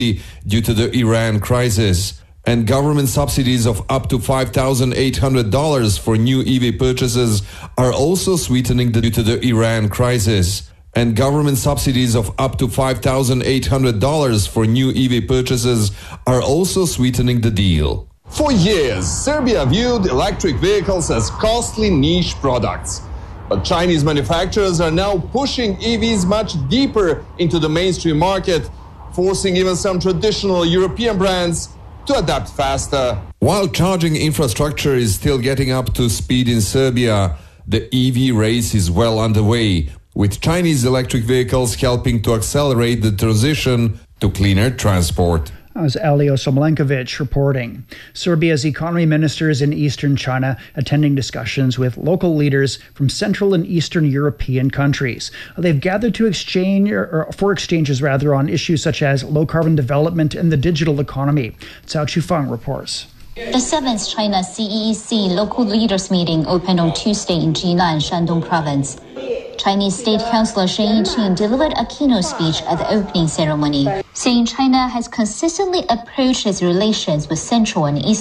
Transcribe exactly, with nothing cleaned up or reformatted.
due to the Iran crisis. And government subsidies of up to five thousand eight hundred dollars for new E V purchases are also sweetening the due to the Iran crisis. And government subsidies of up to five thousand eight hundred dollars for new E V purchases are also sweetening the deal. For years, Serbia viewed electric vehicles as costly niche products. But Chinese manufacturers are now pushing E Vs much deeper into the mainstream market, forcing even some traditional European brands to adapt faster. While charging infrastructure is still getting up to speed in Serbia, the E V race is well underway, with Chinese electric vehicles helping to accelerate the transition to cleaner transport. As Elio Somlenkovic reporting. Serbia's economy ministers in eastern China attending discussions with local leaders from Central and Eastern European countries. They've gathered to exchange, or for exchanges rather, on issues such as low-carbon development and the digital economy. Cao Chufeng reports. The seventh China C E E C local leaders meeting opened on Tuesday in Jinan, Shandong province. Chinese State Councillor Shen Yiqing delivered a keynote speech at the opening ceremony, saying China has consistently approached its relations with Central and East